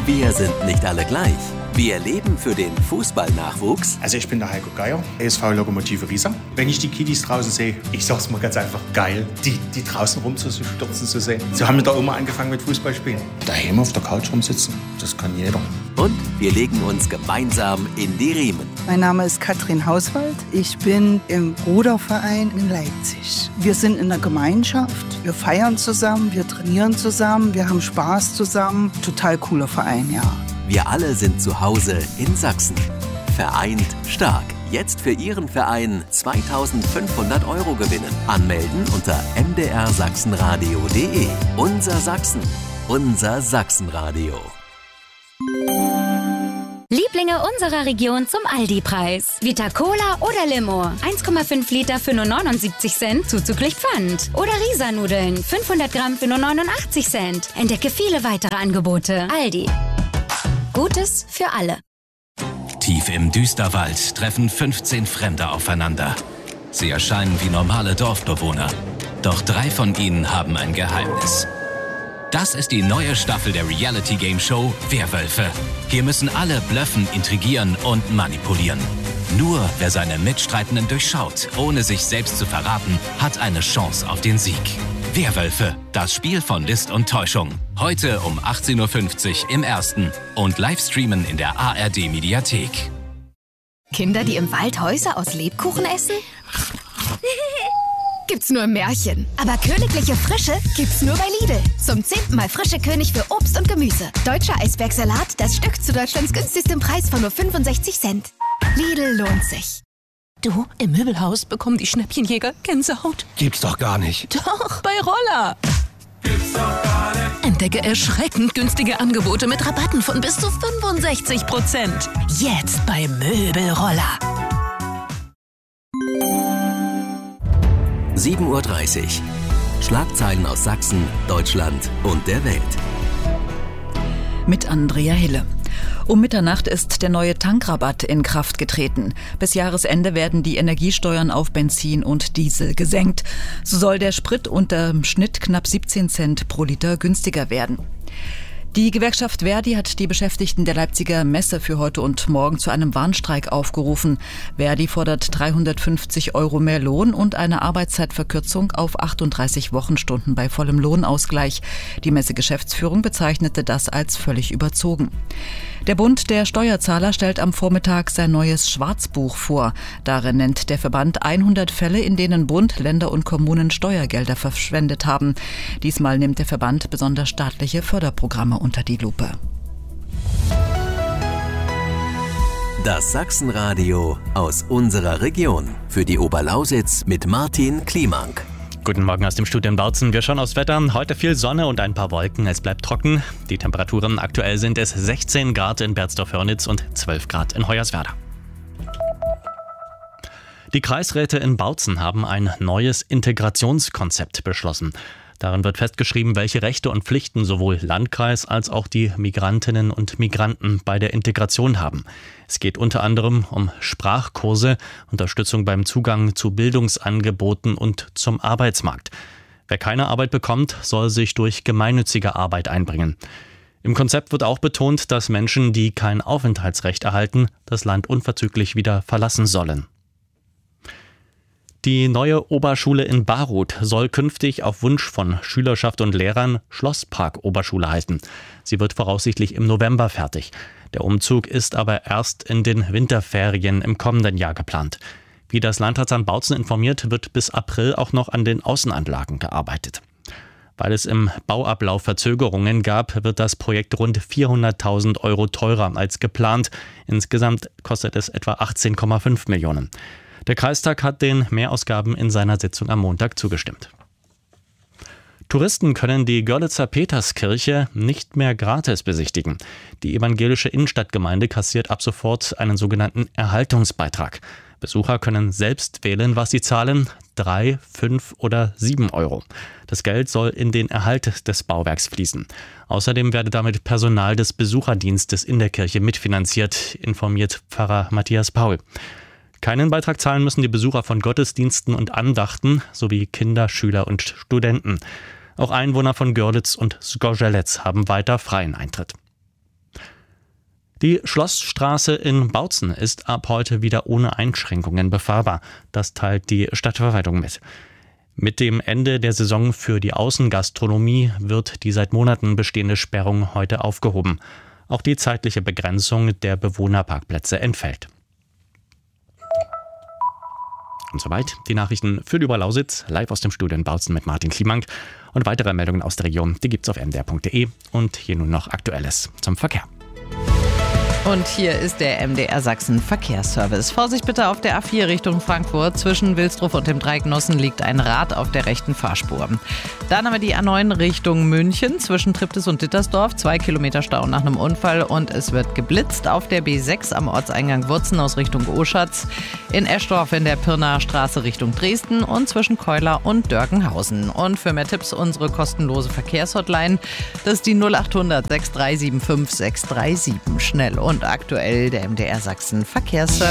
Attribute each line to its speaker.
Speaker 1: Wir sind nicht alle gleich. Wir leben für den Fußballnachwuchs.
Speaker 2: Also ich bin der Heiko Geier, ESV Lokomotive Riesa. Wenn ich die Kiddies draußen sehe, ich sag's mal ganz einfach, geil, die draußen rumzustürzen zu sehen. So haben wir da immer angefangen mit Fußballspielen. Daheim auf der Couch rumsitzen, das kann jeder.
Speaker 1: Und wir legen uns gemeinsam in die Riemen.
Speaker 3: Mein Name ist Katrin Hauswald. Ich bin im Ruderverein in Leipzig. Wir sind in der Gemeinschaft. Wir feiern zusammen, wir trainieren zusammen, wir haben Spaß zusammen. Total cooler Verein, ja.
Speaker 1: Wir alle sind zu Hause in Sachsen. Vereint stark. Jetzt für Ihren Verein 2.500 € gewinnen. Anmelden unter mdrsachsenradio.de. Unser Sachsen. Unser Sachsenradio.
Speaker 4: Lieblinge unserer Region zum Aldi-Preis. Vita Cola oder Limo. 1,5 Liter für nur 79 Cent, zuzüglich Pfand. Oder Risa-Nudeln. 500 Gramm für nur 89 Cent. Entdecke viele weitere Angebote. Aldi. Gutes für alle.
Speaker 5: Tief im Düsterwald treffen 15 Fremde aufeinander. Sie erscheinen wie normale Dorfbewohner. Doch 3 von ihnen haben ein Geheimnis. Das ist die neue Staffel der Reality-Game-Show Werwölfe. Hier müssen alle blöffen, intrigieren und manipulieren. Nur wer seine Mitstreitenden durchschaut, ohne sich selbst zu verraten, hat eine Chance auf den Sieg. Werwölfe, das Spiel von List und Täuschung. Heute um 18.50 Uhr im Ersten und Livestreamen in der ARD-Mediathek.
Speaker 6: Kinder, die im Wald Häuser aus Lebkuchen essen? Gibt's nur im Märchen. Aber königliche Frische gibt's nur bei Lidl. Zum 10. Mal frische König für Obst und Gemüse. Deutscher Eisbergsalat, das Stück zu Deutschlands günstigstem Preis von nur 65 Cent. Lidl lohnt sich.
Speaker 7: Du, im Möbelhaus bekommen die Schnäppchenjäger Gänsehaut.
Speaker 8: Gibt's doch gar nicht.
Speaker 7: Doch, bei Roller. Gibt's doch gar nicht. Entdecke erschreckend günstige Angebote mit Rabatten von bis zu 65%. Jetzt bei Möbelroller.
Speaker 1: 7.30 Uhr. Schlagzeilen aus Sachsen, Deutschland und der Welt.
Speaker 9: Mit Andrea Hille. Um Mitternacht ist der neue Tankrabatt in Kraft getreten. Bis Jahresende werden die Energiesteuern auf Benzin und Diesel gesenkt. So soll der Sprit unterm Schnitt knapp 17 Cent pro Liter günstiger werden. Die Gewerkschaft Verdi hat die Beschäftigten der Leipziger Messe für heute und morgen zu einem Warnstreik aufgerufen. Verdi fordert 350 € mehr Lohn und eine Arbeitszeitverkürzung auf 38 Wochenstunden bei vollem Lohnausgleich. Die Messegeschäftsführung bezeichnete das als völlig überzogen. Der Bund der Steuerzahler stellt am Vormittag sein neues Schwarzbuch vor. Darin nennt der Verband 100 Fälle, in denen Bund, Länder und Kommunen Steuergelder verschwendet haben. Diesmal nimmt der Verband besonders staatliche Förderprogramme unter die Lupe.
Speaker 1: Das Sachsenradio aus unserer Region. Für die Oberlausitz mit Martin Kliemank.
Speaker 10: Guten Morgen aus dem Studio in Bautzen. Wir schauen aufs Wetter. Heute viel Sonne und ein paar Wolken. Es bleibt trocken. Die Temperaturen aktuell sind es 16 Grad in Berzdorf-Hörnitz und 12 Grad in Hoyerswerda. Die Kreisräte in Bautzen haben ein neues Integrationskonzept beschlossen. Darin wird festgeschrieben, welche Rechte und Pflichten sowohl Landkreis als auch die Migrantinnen und Migranten bei der Integration haben. Es geht unter anderem um Sprachkurse, Unterstützung beim Zugang zu Bildungsangeboten und zum Arbeitsmarkt. Wer keine Arbeit bekommt, soll sich durch gemeinnützige Arbeit einbringen. Im Konzept wird auch betont, dass Menschen, die kein Aufenthaltsrecht erhalten, das Land unverzüglich wieder verlassen sollen. Die neue Oberschule in Baruth soll künftig auf Wunsch von Schülerschaft und Lehrern Schlosspark-Oberschule heißen. Sie wird voraussichtlich im November fertig. Der Umzug ist aber erst in den Winterferien im kommenden Jahr geplant. Wie das Landratsamt Bautzen informiert, wird bis April auch noch an den Außenanlagen gearbeitet. Weil es im Bauablauf Verzögerungen gab, wird das Projekt rund 400.000 € teurer als geplant. Insgesamt kostet es etwa 18,5 Millionen. Der Kreistag hat den Mehrausgaben in seiner Sitzung am Montag zugestimmt. Touristen können die Görlitzer Peterskirche nicht mehr gratis besichtigen. Die evangelische Innenstadtgemeinde kassiert ab sofort einen sogenannten Erhaltungsbeitrag. Besucher können selbst wählen, was sie zahlen: 3, 5 oder 7 €. Das Geld soll in den Erhalt des Bauwerks fließen. Außerdem werde damit Personal des Besucherdienstes in der Kirche mitfinanziert, informiert Pfarrer Matthias Paul. Keinen Beitrag zahlen müssen die Besucher von Gottesdiensten und Andachten sowie Kinder, Schüler und Studenten. Auch Einwohner von Görlitz und Zgorzelec haben weiter freien Eintritt. Die Schlossstraße in Bautzen ist ab heute wieder ohne Einschränkungen befahrbar. Das teilt die Stadtverwaltung mit. Mit dem Ende der Saison für die Außengastronomie wird die seit Monaten bestehende Sperrung heute aufgehoben. Auch die zeitliche Begrenzung der Bewohnerparkplätze entfällt. Und soweit die Nachrichten für die Oberlausitz, live aus dem Studio in Bautzen mit Martin Kliemank. Und weitere Meldungen aus der Region, die gibt's auf mdr.de. Und hier nun noch Aktuelles zum Verkehr.
Speaker 8: Und hier ist der MDR Sachsen Verkehrsservice. Vorsicht bitte auf der A4 Richtung Frankfurt. Zwischen Wilsdruff und dem Dreigenossen liegt ein Rad auf der rechten Fahrspur. Dann haben wir die A9 Richtung München. Zwischen Triptis und Dittersdorf 2 Kilometer Stau nach einem Unfall und es wird geblitzt. Auf der B6 am Ortseingang Wurzen aus Richtung Oschatz. In Eschdorf in der Pirnaer Straße Richtung Dresden und zwischen Keuler und Dörkenhausen. Und für mehr Tipps unsere kostenlose Verkehrshotline. Das ist die 0800 6375 637. Schnell und aktuell der MDR Sachsen Verkehrsservice.